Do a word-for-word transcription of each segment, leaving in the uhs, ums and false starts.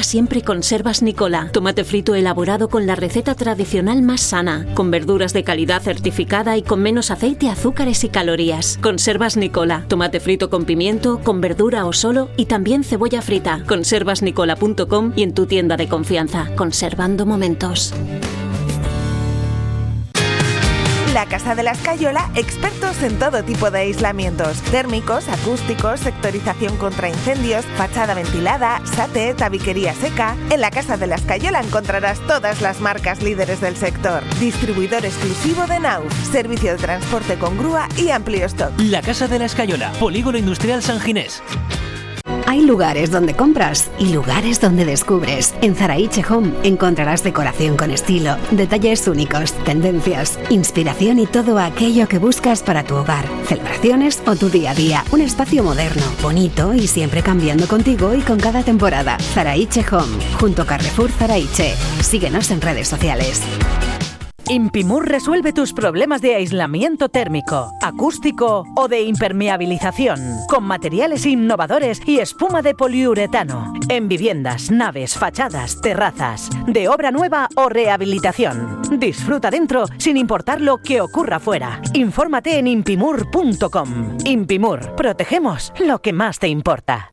Cocina siempre Conservas Nicola. Tomate frito elaborado con la receta tradicional más sana, con verduras de calidad certificada y con menos aceite, azúcares y calorías. Conservas Nicola. Tomate frito con pimiento, con verdura o solo, y también cebolla frita. conservas nicola punto com y en tu tienda de confianza. Conservando momentos. La Casa de la Escayola, expertos en todo tipo de aislamientos: térmicos, acústicos, sectorización contra incendios, fachada ventilada, sate, tabiquería seca. En la Casa de la Escayola encontrarás todas las marcas líderes del sector. Distribuidor exclusivo de Nauf, servicio de transporte con grúa y amplio stock. La Casa de la Escayola, Polígono Industrial San Ginés. Hay lugares donde compras y lugares donde descubres. En Zaraiche Home encontrarás decoración con estilo, detalles únicos, tendencias, inspiración y todo aquello que buscas para tu hogar, celebraciones o tu día a día. Un espacio moderno, bonito y siempre cambiando contigo y con cada temporada. Zaraiche Home, junto a Carrefour Zaraiche. Síguenos en redes sociales. Impimur resuelve tus problemas de aislamiento térmico, acústico o de impermeabilización con materiales innovadores y espuma de poliuretano en viviendas, naves, fachadas, terrazas, de obra nueva o rehabilitación. Disfruta dentro sin importar lo que ocurra fuera. Infórmate en impimur punto com. Impimur, protegemos lo que más te importa.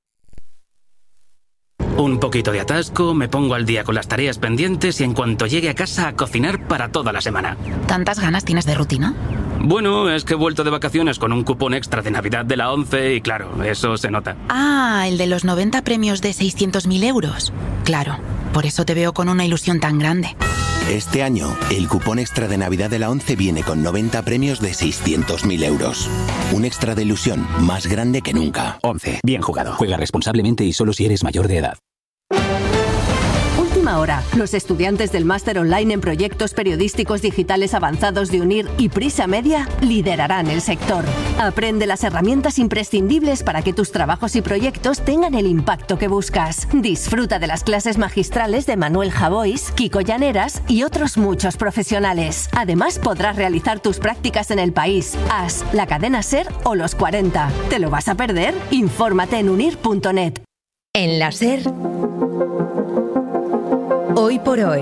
Un poquito de atasco, me pongo al día con las tareas pendientes y en cuanto llegue a casa a cocinar para toda la semana. ¿Tantas ganas tienes de rutina? Bueno, es que he vuelto de vacaciones con un cupón extra de Navidad de la ONCE y claro, eso se nota. Ah, el de los noventa premios de seiscientos mil euros. Claro, por eso te veo con una ilusión tan grande. Este año, el cupón extra de Navidad de la ONCE viene con noventa premios de seiscientos mil euros. Un extra de ilusión más grande que nunca. ONCE. Bien jugado. Juega responsablemente y solo si eres mayor de edad. Última hora. Los estudiantes del máster online en proyectos periodísticos digitales avanzados de UNIR y Prisa Media liderarán el sector. Aprende las herramientas imprescindibles para que tus trabajos y proyectos tengan el impacto que buscas. Disfruta de las clases magistrales de Manuel Javois, Kiko Llaneras y otros muchos profesionales. Además, podrás realizar tus prácticas en El País, A S, la cadena SER o Los cuarenta. ¿Te lo vas a perder? Infórmate en unir punto net. En la SER, Hoy por Hoy,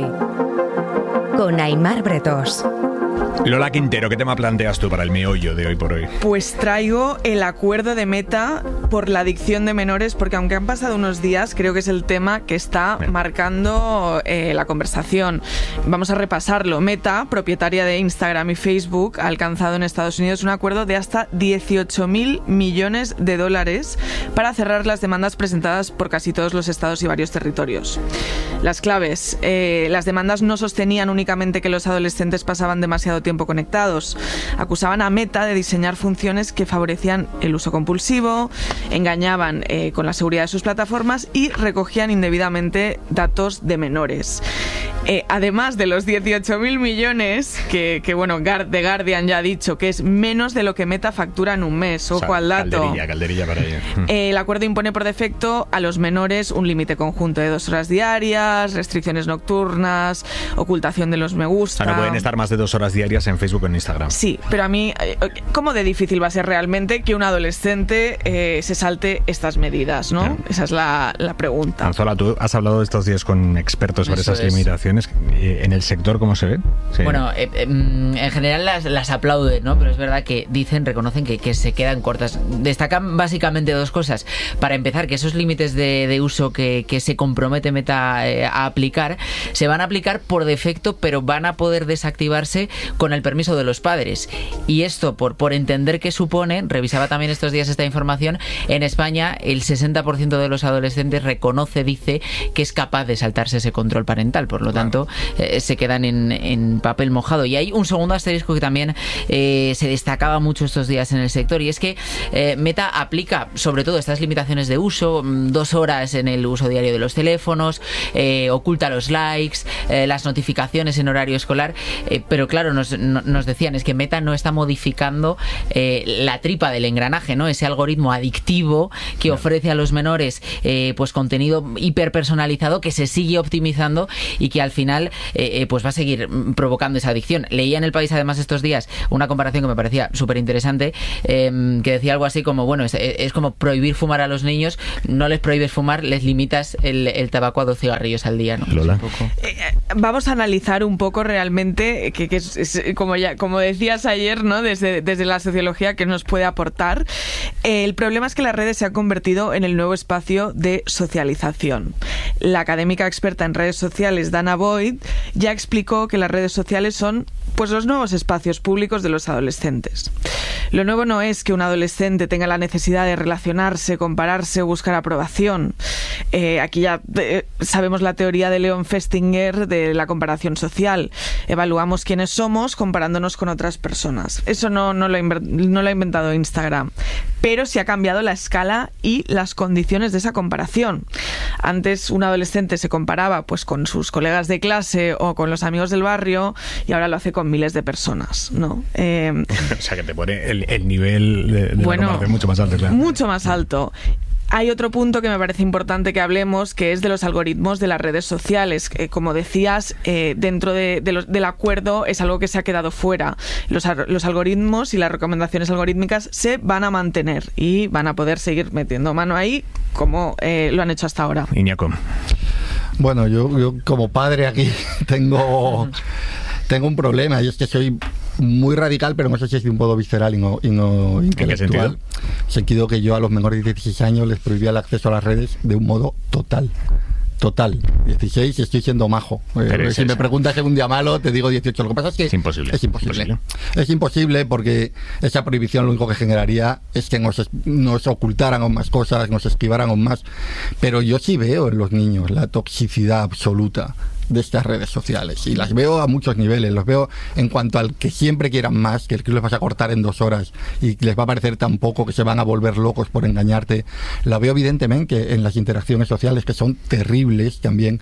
con Aimar Bretos. Lola Quintero, ¿qué tema planteas tú para el meollo de Hoy por Hoy? Pues traigo el acuerdo de Meta por la adicción de menores, porque aunque han pasado unos días, creo que es el tema que está Bien. marcando eh, la conversación. Vamos a repasarlo. Meta, propietaria de Instagram y Facebook, ha alcanzado en Estados Unidos un acuerdo de hasta dieciocho mil millones de dólares para cerrar las demandas presentadas por casi todos los estados y varios territorios. Las claves. Eh, las demandas no sostenían únicamente que los adolescentes pasaban demasiado tiempo conectados. Acusaban a Meta de diseñar funciones que favorecían el uso compulsivo, engañaban eh, con la seguridad de sus plataformas y recogían indebidamente datos de menores. Eh, además de los dieciocho mil millones, que, que bueno, The Guardian ya ha dicho que es menos de lo que Meta factura en un mes. Ojo, o sea, al dato. Calderilla, calderilla para ella. Eh, el acuerdo impone por defecto a los menores un límite conjunto de dos horas diarias, restricciones nocturnas, ocultación de los me gusta. O sea, no pueden estar más de dos horas diarias en Facebook o en Instagram. Sí, pero a mí, ¿cómo de difícil va a ser realmente que un adolescente eh, se salte estas medidas, no? Claro. Esa es la, la pregunta. Anzola, tú has hablado estos días con expertos sobre Eso esas es. limitaciones. ¿En el sector cómo se ven? Sí. Bueno, eh, eh, en general las, las aplauden, ¿no? Pero es verdad que dicen, reconocen que, que se quedan cortas. Destacan básicamente dos cosas. Para empezar, que esos límites de, de uso que, que se compromete Meta eh, a aplicar, se van a aplicar por defecto, pero van a poder desactivarse con el permiso de los padres. Y esto, por, por entender qué supone, revisaba también estos días esta información, en España el sesenta por ciento de los adolescentes reconoce, dice, que es capaz de saltarse ese control parental. Por lo tanto, eh, se quedan en, en papel mojado. Y hay un segundo asterisco que también eh, se destacaba mucho estos días en el sector, y es que eh, Meta aplica sobre todo estas limitaciones de uso, dos horas en el uso diario de los teléfonos, eh, oculta los likes, eh, las notificaciones en horario escolar, eh, pero claro, nos, no, nos decían, es que Meta no está modificando eh, la tripa del engranaje, ¿no? Ese algoritmo adictivo que ofrece a los menores eh, pues contenido hiperpersonalizado que se sigue optimizando y que al al final eh, pues va a seguir provocando esa adicción. Leía en El País además estos días una comparación que me parecía súper interesante, eh, que decía algo así como, bueno, es, es como prohibir fumar a los niños, no les prohíbes fumar, les limitas el, el tabaco a dos cigarrillos al día, ¿no? Lola. Un poco. Eh, vamos a analizar un poco realmente, que, que es, es, como ya como decías ayer, ¿no? Desde, desde la sociología, que nos puede aportar. Eh, el problema es que las redes se han convertido en el nuevo espacio de socialización. La académica experta en redes sociales, Dana Boyd, ya explicó que las redes sociales son pues los nuevos espacios públicos de los adolescentes. Lo nuevo no es que un adolescente tenga la necesidad de relacionarse, compararse o buscar aprobación. Eh, aquí ya eh, sabemos la teoría de Leon Festinger de la comparación social. Evaluamos quiénes somos comparándonos con otras personas. Eso no, no, lo, no lo ha inventado Instagram. Pero sí ha cambiado la escala y las condiciones de esa comparación. Antes un adolescente se comparaba pues con sus colegas de clase o con los amigos del barrio, y ahora lo hace con miles de personas, ¿no? Eh, o sea, que te pone el, el nivel de, de bueno, la comparación mucho más alto, claro. Mucho más alto. Hay otro punto que me parece importante que hablemos, que es de los algoritmos de las redes sociales. Eh, como decías, eh, dentro de, de los, del acuerdo es algo que se ha quedado fuera. Los, los algoritmos y las recomendaciones algorítmicas se van a mantener y van a poder seguir metiendo mano ahí como eh, lo han hecho hasta ahora. Iñaco. Bueno, yo, yo como padre aquí tengo... Tengo un problema, y es que soy muy radical, pero no sé si es de un modo visceral y no, y no intelectual. ¿En qué sentido? Sentido que yo a los menores de dieciséis años les prohibía el acceso a las redes de un modo total. Total. dieciséis y estoy siendo majo. Eh, si me preguntas si es un día malo, te digo dieciocho. Lo que pasa es que es imposible. Es imposible. imposible. Es imposible porque esa prohibición lo único que generaría es que nos, nos ocultaran aún más cosas, nos esquivaran aún más. Pero yo sí veo en los niños la toxicidad absoluta de estas redes sociales, y las veo a muchos niveles. Los veo en cuanto al que siempre quieran más, que el que les vas a cortar en dos horas y les va a parecer tan poco que se van a volver locos por engañarte. La veo evidentemente en las interacciones sociales, que son terribles también.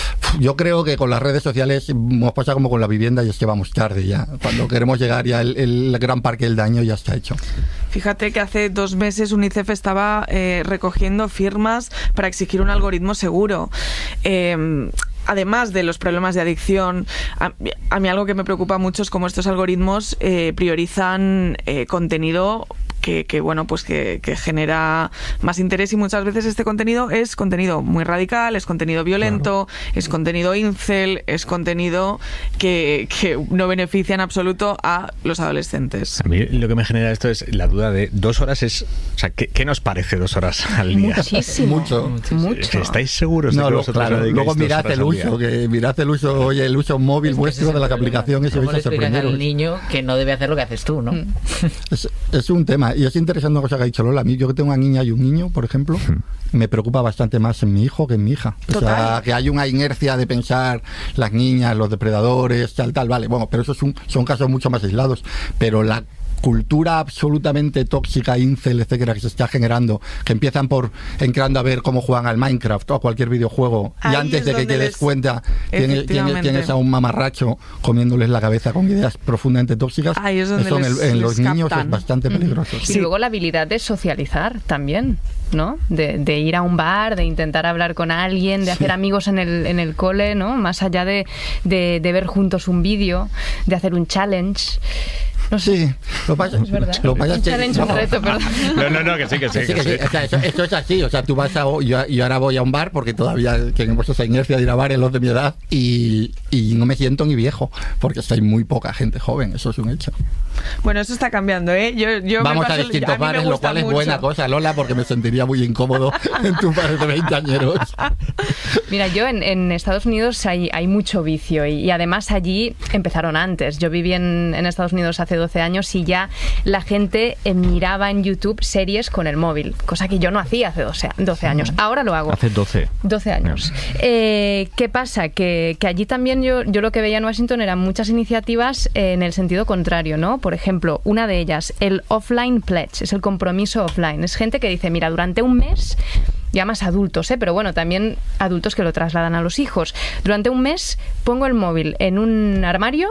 Yo creo que con las redes sociales nos pasa como con la vivienda, y es que vamos tarde ya. Cuando queremos llegar ya el, el gran parque del daño ya está hecho. Fíjate que hace dos meses UNICEF estaba eh, recogiendo firmas para exigir un algoritmo seguro. Eh, Además de los problemas de adicción, a, a mí algo que me preocupa mucho es cómo estos algoritmos eh, priorizan eh, contenido que, que bueno, pues que, que genera más interés, y muchas veces este contenido es contenido muy radical, es contenido violento, claro. Es contenido incel, es contenido que, que no beneficia en absoluto a los adolescentes. A mí lo que me genera esto es la duda de dos horas es, o sea, ¿qué, qué nos parece dos horas al día? Muchísimo. Mucho. Mucho. ¿Estáis seguros de no, que lo, vosotros claro, luego mirad el uso, que mirad el uso, oye, el uso móvil es vuestro de las aplicaciones y vais a sorprenderos. ¿Cómo le explicas al niño que no debe hacer lo que haces tú, no? Es, es un tema, y es interesante una cosa que ha dicho Lola. A mí, yo que tengo una niña y un niño, por ejemplo, me preocupa bastante más en mi hijo que en mi hija. Total. O sea, que hay una inercia de pensar las niñas, los depredadores, tal, tal, vale. Bueno, pero esos son, son casos mucho más aislados. Pero la cultura absolutamente tóxica, incel, etcétera, que se está generando, que empiezan por entrando a ver cómo juegan al Minecraft o a cualquier videojuego, ahí y antes de que te des cuenta tienes, tienes, tienes a un mamarracho comiéndoles la cabeza con ideas profundamente tóxicas. Ahí es donde eso les, en, el, en los captan. niños es bastante peligroso. Y luego la habilidad de socializar también, ¿no? De, de ir a un bar, de intentar hablar con alguien, de sí. hacer amigos en el, en el cole, ¿no? Más allá de, de, de ver juntos un vídeo, de hacer un challenge. No sé. Sí, lo pasa, es verdad. Lo pasa un que, challenge, no. un reto, perdón. No, no, no, que sí, que sí. Que sí, que que sí. sí. O sea, eso, esto es así, o sea, tú vas a... Yo, yo ahora voy a un bar porque todavía tenemos esa inercia de ir a bares los de mi edad y, y no me siento ni viejo porque hay muy poca gente joven, eso es un hecho. Bueno, eso está cambiando, ¿eh? Yo, yo Vamos me paso, a distintos a bares, lo cual es mucho. buena cosa, Lola, porque me sentiría muy incómodo en tus bares de veinteañeros. Mira, yo en, en Estados Unidos hay, hay mucho vicio y, y además allí empezaron antes. Yo viví en, en Estados Unidos hace doce años y ya la gente eh, miraba en YouTube series con el móvil, cosa que yo no hacía hace doce años. Ahora lo hago. Hace doce. doce años. Eh, ¿Qué pasa? Que, que allí también yo, yo lo que veía en Washington eran muchas iniciativas eh, en el sentido contrario, ¿no? Por ejemplo, una de ellas, el Offline Pledge, es el compromiso offline. Es gente que dice, mira, durante un mes, ya más adultos, ¿eh? Pero bueno, también adultos que lo trasladan a los hijos. Durante un mes pongo el móvil en un armario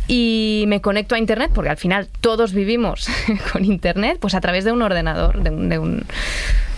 y me conecto a internet, porque al final todos vivimos con internet, pues a través de un ordenador, de un, de un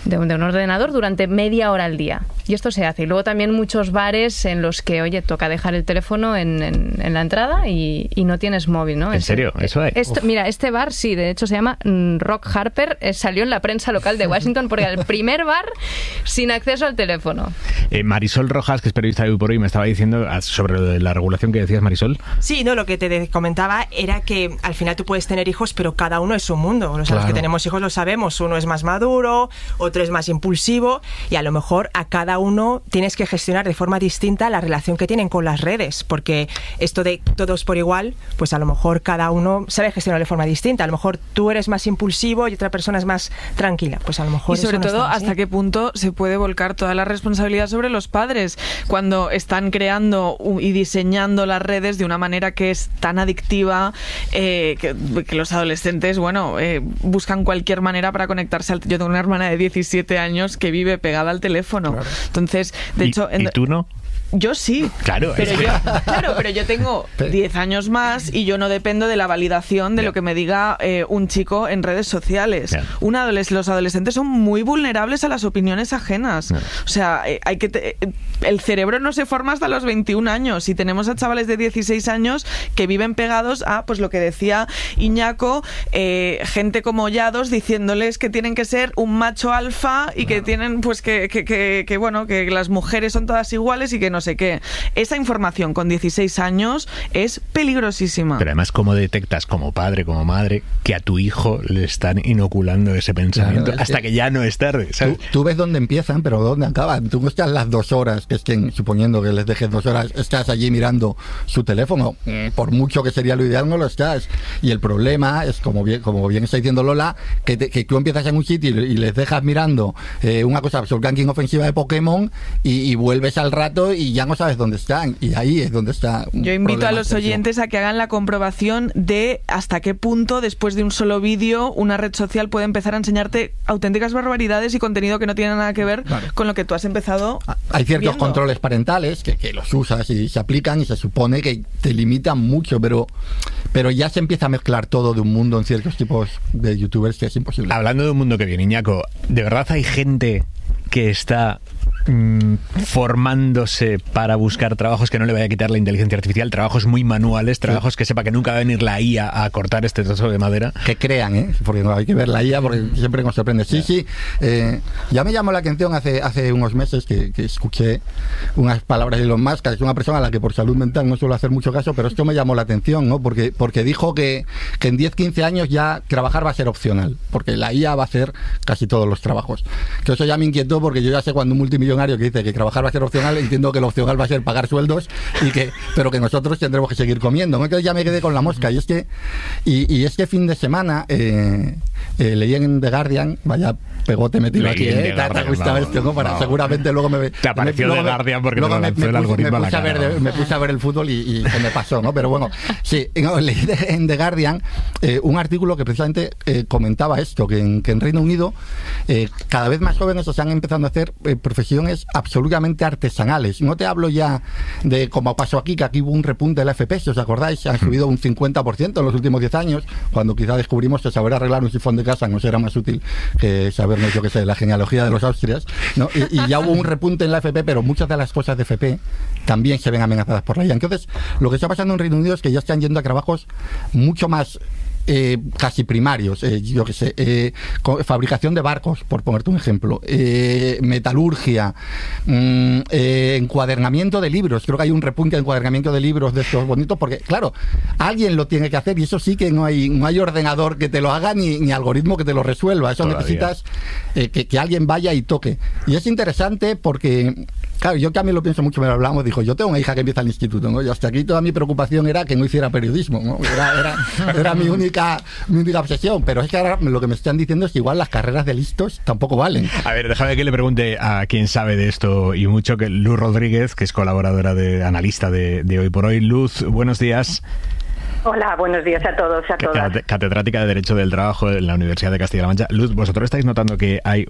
de un, de un ordenador durante media hora al día. Y esto se hace. Y luego también muchos bares en los que, oye, toca dejar el teléfono en, en, en la entrada y, y no tienes móvil, ¿no? ¿En Ese, serio? ¿Eso hay? Esto, mira, este bar, sí, de hecho se llama mm, Rock Harper, eh, salió en la prensa local de Washington porque era el primer bar sin acceso al teléfono. Eh, Marisol Rojas, que es periodista de Hoy por Hoy, me estaba diciendo sobre lo de la regulación que decías, Marisol. Sí, no, lo que te comentaba era que al final tú puedes tener hijos, pero cada uno es un mundo. O sea, Claro. Los que tenemos hijos lo sabemos. Uno es más maduro, otro es más impulsivo y a lo mejor a cada uno tienes que gestionar de forma distinta la relación que tienen con las redes, porque esto de todos por igual, pues a lo mejor cada uno sabe gestionar de forma distinta. A lo mejor tú eres más impulsivo y otra persona es más tranquila. Pues a lo mejor Y sobre eso no todo, está así. hasta qué punto se puede volcar toda la responsabilidad sobre los padres cuando están creando y diseñando las redes de una manera que es tan adictiva eh, que, que los adolescentes, bueno, eh, buscan cualquier manera para conectarse al... Yo tengo una hermana de diecisiete años que vive pegada al teléfono. Claro. Entonces, de ¿Y, hecho... En... ¿Y tú no? Yo sí. Claro, pero es que... yo, claro, pero yo tengo diez años más y yo no dependo de la validación de yeah. lo que me diga eh, un chico en redes sociales. Yeah. Un adoles- los adolescentes son muy vulnerables a las opiniones ajenas. Yeah. O sea, eh, hay que te- el cerebro no se forma hasta los veintiún años y tenemos a chavales de dieciséis años que viven pegados a, pues lo que decía Iñaco, eh, gente como Yados diciéndoles que tienen que ser un macho alfa y que tienen, pues que, que, que, que bueno, que las mujeres son todas iguales y que no sé qué. Esa información con dieciséis años es peligrosísima. Pero además, ¿cómo detectas como padre, como madre, que a tu hijo le están inoculando ese pensamiento claro, hasta que... que ya no es tarde? ¿Sabes? Tú, tú ves dónde empiezan, pero dónde acaban. Tú no estás las dos horas, que estén, suponiendo que les dejes dos horas, estás allí mirando su teléfono. Por mucho que sería lo ideal, no lo estás. Y el problema es, como bien, como bien está diciendo Lola, que, te, que tú empiezas en un sitio y, y les dejas mirando eh, una cosa absolutamente ofensiva de Pokémon y, y vuelves al rato y ya no sabes dónde están, y ahí es donde está. Yo invito a los oyentes a que hagan la comprobación de hasta qué punto después de un solo vídeo una red social puede empezar a enseñarte auténticas barbaridades y contenido que no tiene nada que ver vale. con lo que tú has empezado. Hay ciertos viendo. controles parentales que, que los usas y se aplican y se supone que te limitan mucho, pero pero ya se empieza a mezclar todo de un mundo en ciertos tipos de youtubers que es imposible. Hablando de un mundo que viene, Iñaco, ¿de verdad hay gente que está mm, formándose para buscar trabajos que no le vaya a quitar la inteligencia artificial, trabajos muy manuales, trabajos sí. que sepa que nunca va a venir la I A a cortar este trozo de madera? Que crean, ¿eh? Porque no hay que ver la I A porque siempre nos sorprende. Sí, sí. Eh, ya me llamó la atención hace hace unos meses que, que escuché unas palabras de Elon Musk, que es una persona a la que por salud mental no suelo hacer mucho caso, pero esto me llamó la atención, ¿no? Porque, porque dijo que, que en diez, quince años ya trabajar va a ser opcional, porque la I A va a hacer casi todos los trabajos. Que eso ya me inquietó porque yo ya sé cuando un multimillonario que dice que trabajar va a ser opcional, entiendo que lo opcional va a ser pagar sueldos, y que, pero que nosotros tendremos que seguir comiendo, ¿no? Entonces ya me quedé con la mosca. Y es que, y, y este fin de semana eh, eh, leí en The Guardian, vaya pegote metido aquí, ¿eh? Te ha gustado esto, ¿no? Para, seguramente luego me... Te apareció me, The Guardian porque te lo lanzó el algoritmo a la cara. Ver, me puse a ver el fútbol y, y se me pasó, ¿no? Pero bueno, sí, no, leí en The Guardian eh, un artículo que precisamente eh, comentaba esto, que en, que en Reino Unido eh, cada vez más jóvenes se han empezado a hacer eh, profesiones absolutamente artesanales. No te hablo ya de como pasó aquí, que aquí hubo un repunte de la F P, si os acordáis, han subido un cincuenta por ciento en los últimos diez años, cuando quizá descubrimos que saber arreglar un sifón de casa no será más útil que sabernos, yo que sé, la genealogía de los Austrias, ¿no? Y, y ya hubo un repunte en la F P, pero muchas de las cosas de F P también se ven amenazadas por la I A. Entonces, lo que está pasando en Reino Unido es que ya están yendo a trabajos mucho más Eh, casi primarios, eh, yo que sé, eh, fabricación de barcos, por ponerte un ejemplo, eh, metalurgia, mmm, eh, encuadernamiento de libros. Creo que hay un repunte de encuadernamiento de libros de estos bonitos, porque claro, alguien lo tiene que hacer, y eso sí que no hay no hay ordenador que te lo haga ni, ni algoritmo que te lo resuelva. Eso todavía necesitas eh, que, que alguien vaya y toque. Y es interesante porque, claro, yo que a mí lo pienso mucho, me lo hablamos, dijo, yo tengo una hija que empieza el instituto, ¿no? Y hasta aquí toda mi preocupación era que no hiciera periodismo, ¿no? Era, era, era mi única mi única obsesión, pero es que ahora lo que me están diciendo es que igual las carreras de listos tampoco valen. A ver, déjame que le pregunte a quien sabe de esto y mucho, que Luz Rodríguez, que es colaboradora de analista de, de Hoy por Hoy. Luz, buenos días. Hola, buenos días a todos, a todas. Catedrática de Derecho del Trabajo en la Universidad de Castilla-La Mancha. Luz, ¿vosotros estáis notando que hay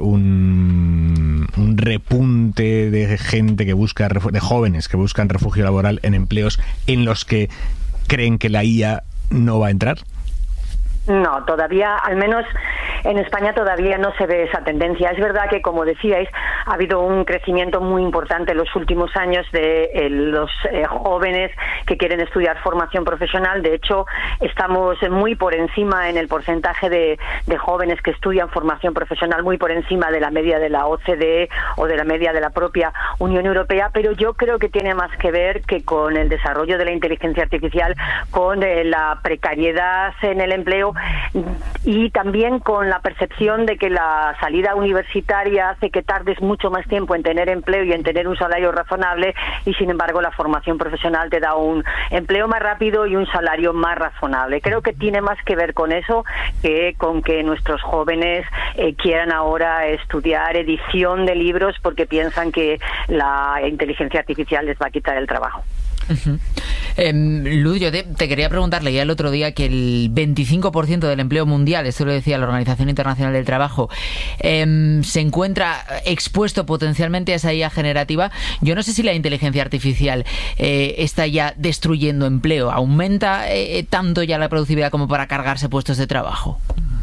un, un repunte de gente que busca, de jóvenes que buscan refugio laboral en empleos en los que creen que la I A no va a entrar? No, todavía, al menos en España todavía no se ve esa tendencia. Es verdad que, como decíais, ha habido un crecimiento muy importante en los últimos años de eh, los eh, jóvenes que quieren estudiar formación profesional. De hecho, estamos muy por encima en el porcentaje de, de jóvenes que estudian formación profesional, muy por encima de la media de la O C D E o de la media de la propia Unión Europea, pero yo creo que tiene más que ver que con el desarrollo de la inteligencia artificial, con eh, la precariedad en el empleo y también con la percepción de que la salida universitaria hace que tardes mucho más tiempo en tener empleo y en tener un salario razonable, y sin embargo la formación profesional te da un empleo más rápido y un salario más razonable. Creo que tiene más que ver con eso que con que nuestros jóvenes eh, quieran ahora estudiar edición de libros porque piensan que la inteligencia artificial les va a quitar el trabajo. Uh-huh. Eh, Luz, yo te, te quería preguntar, leía el otro día que el veinticinco por ciento del empleo mundial, esto lo decía la Organización Internacional del Trabajo, eh, se encuentra expuesto potencialmente a esa I A generativa. Yo no sé si la inteligencia artificial eh, está ya destruyendo empleo. ¿Aumenta eh, tanto ya la productividad como para cargarse puestos de trabajo?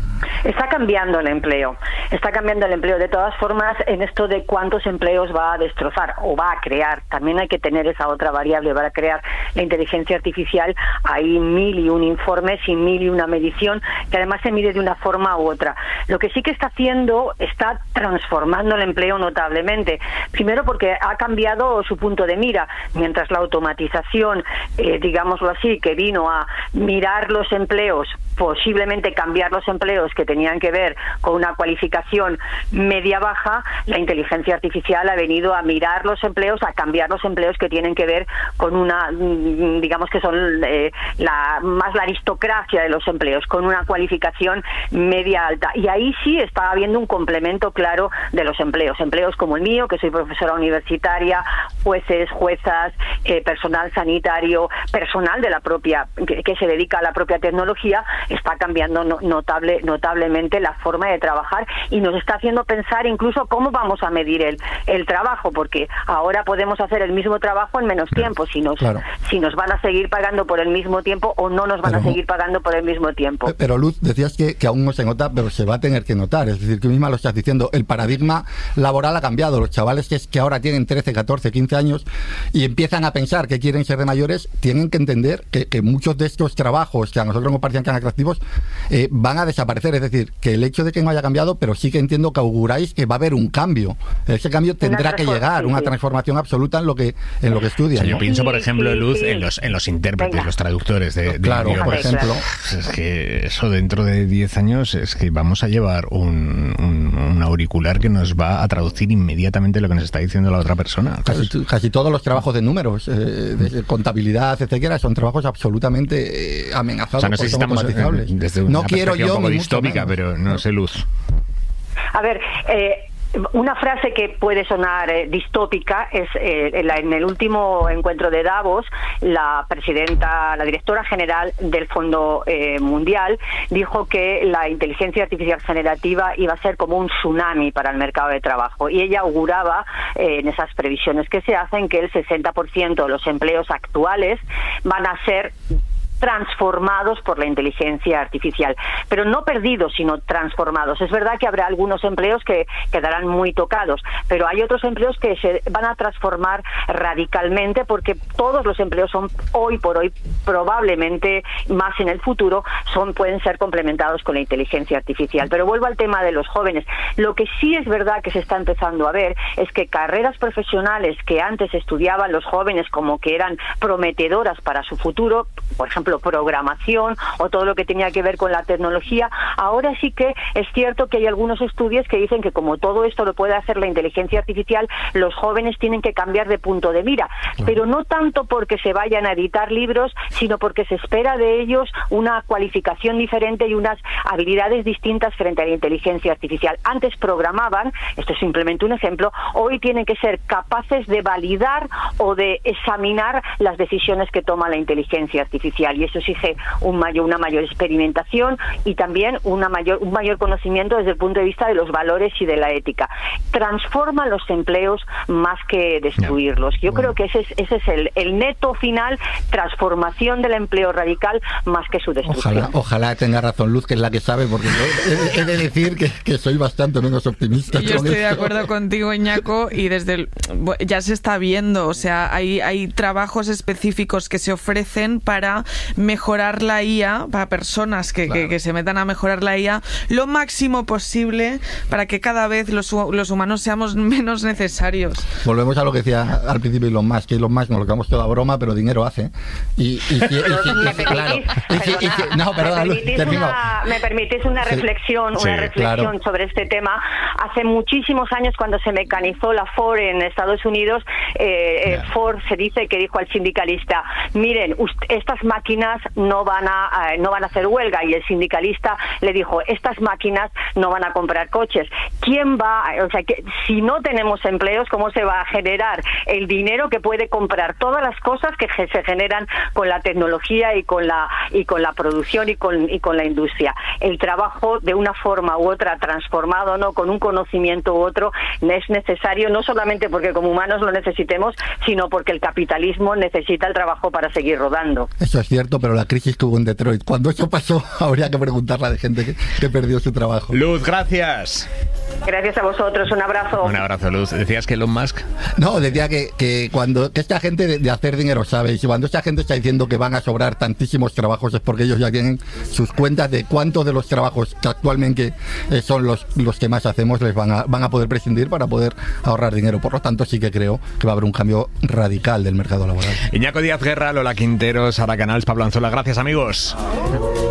Está cambiando el empleo, está cambiando el empleo. De todas formas, en esto de cuántos empleos va a destrozar o va a crear, también hay que tener esa otra variable. Para crear la inteligencia artificial hay mil y un informes y mil y una medición que además se mide de una forma u otra. Lo que sí que está haciendo, está transformando el empleo notablemente. Primero porque ha cambiado su punto de mira. Mientras la automatización, eh, digámoslo así, que vino a mirar los empleos, posiblemente cambiar los empleos que tenían que ver con una cualificación media-baja, la inteligencia artificial ha venido a mirar los empleos, a cambiar los empleos que tienen que ver con una, digamos que son eh, la más la aristocracia de los empleos, con una cualificación media-alta. Y ahí sí está habiendo un complemento claro de los empleos. Empleos como el mío, que soy profesora universitaria, jueces, juezas, eh, personal sanitario, personal de la propia, que, que se dedica a la propia tecnología, está cambiando no, notable, notablemente la forma de trabajar y nos está haciendo pensar incluso cómo vamos a medir el, el trabajo, porque ahora podemos hacer el mismo trabajo en menos tiempo, si nos, claro. si nos van a seguir pagando por el mismo tiempo o no nos van pero, a seguir pagando por el mismo tiempo. Pero Luz, decías que, que aún no se nota, pero se va a tener que notar, es decir, que misma lo estás diciendo, el paradigma laboral ha cambiado, los chavales que, que ahora tienen trece, catorce, quince años y empiezan a pensar que quieren ser de mayores, tienen que entender que, que muchos de estos trabajos que a nosotros nos parecían tan atractivos eh, van a desaparecer, es decir, que el hecho de que no haya cambiado, pero sí que entiendo que auguráis que va a haber un cambio. Ese cambio tendrá que llegar, una transformación absoluta en lo que en lo que estudian. O sea, yo ¿no? pienso, por ejemplo, Luz, en los en los intérpretes, Venga. los traductores de, de claro, idiomas. por ejemplo. Es que eso dentro de diez años es que vamos a llevar un, un, un auricular que nos va a traducir inmediatamente lo que nos está diciendo la otra persona. Casi, casi todos los trabajos de números, eh, de contabilidad, etcétera, son trabajos absolutamente eh, amenazados. O sea, no sé si estamos desde una no quiero yo como distópica, pero no sé, Luz. A ver, eh, una frase que puede sonar eh, distópica es eh, en, la, en el último encuentro de Davos, la presidenta, la directora general del Fondo eh, Mundial dijo que la inteligencia artificial generativa iba a ser como un tsunami para el mercado de trabajo, y ella auguraba eh, en esas previsiones que se hacen que el sesenta por ciento de los empleos actuales van a ser transformados por la inteligencia artificial, pero no perdidos, sino transformados. Es verdad que habrá algunos empleos que quedarán muy tocados, pero hay otros empleos que se van a transformar radicalmente, porque todos los empleos son hoy por hoy, probablemente más en el futuro, son pueden ser complementados con la inteligencia artificial. Pero vuelvo al tema de los jóvenes. Lo que sí es verdad que se está empezando a ver es que carreras profesionales que antes estudiaban los jóvenes como que eran prometedoras para su futuro, por ejemplo, programación o todo lo que tenía que ver con la tecnología, ahora sí que es cierto que hay algunos estudios que dicen que como todo esto lo puede hacer la inteligencia artificial, los jóvenes tienen que cambiar de punto de mira, pero no tanto porque se vayan a editar libros, sino porque se espera de ellos una cualificación diferente y unas habilidades distintas frente a la inteligencia artificial. Antes programaban, esto es simplemente un ejemplo, hoy tienen que ser capaces de validar o de examinar las decisiones que toma la inteligencia artificial. y eso exige un mayor, una mayor experimentación y también una mayor, un mayor conocimiento desde el punto de vista de los valores y de la ética. Transforma los empleos más que destruirlos. Yo creo que ese es, ese es el, el neto final, transformación del empleo radical más que su destrucción. Ojalá, ojalá tenga razón Luz, que es la que sabe, porque yo he, he de decir que, que soy bastante menos optimista. Yo con estoy de esto. acuerdo contigo, Iñaco, y desde el, ya se está viendo, o sea, hay, hay trabajos específicos que se ofrecen para mejorar la I A, para personas que, claro. que, que se metan a mejorar la I A lo máximo posible para que cada vez los, los humanos seamos menos necesarios. Volvemos a lo que decía al principio Elon Musk, que Elon Musk nos lo quedamos toda broma, pero dinero hace. Y, y, y, y, y, y claro. Y, y, y, no, perdón, ¿Me permitís una, me permitís una sí, reflexión, una sí, reflexión claro. sobre este tema? Hace muchísimos años, cuando se mecanizó la Ford en Estados Unidos, eh, yeah. Ford se dice que dijo al sindicalista: miren, ust- estas máquinas no van a eh, no van a hacer huelga, y el sindicalista le dijo: estas máquinas no van a comprar coches. ¿Quién va? O sea, que si no tenemos empleos, ¿cómo se va a generar el dinero que puede comprar todas las cosas que se generan con la tecnología y con la y con la producción y con y con la industria? El trabajo, de una forma u otra, transformado, no, con un conocimiento u otro, es necesario, no solamente porque como humanos lo necesitemos, sino porque el capitalismo necesita el trabajo para seguir rodando. Eso es cierto, pero la crisis estuvo en Detroit. Cuando eso pasó, habría que preguntarle a la gente que, que perdió su trabajo. Luz, gracias. Gracias a vosotros, un abrazo. Un abrazo, Luz. ¿Decías que Elon Musk? No, decía que, que cuando que esta gente de, de hacer dinero sabe, y cuando esta gente está diciendo que van a sobrar tantísimos trabajos es porque ellos ya tienen sus cuentas de cuántos de los trabajos que actualmente eh, son los, los que más hacemos les van a, van a poder prescindir para poder ahorrar dinero. Por lo tanto, sí que creo que va a haber un cambio radical del mercado laboral. Iñaco Díaz Guerra, Lola Quintero, Sara Canals, Pablo Anzola. Gracias, amigos.